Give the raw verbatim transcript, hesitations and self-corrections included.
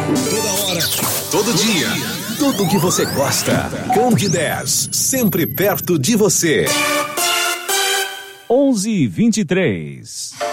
Toda hora, todo dia, tudo que você gosta. Candidez, sempre perto de você. onze e vinte e três.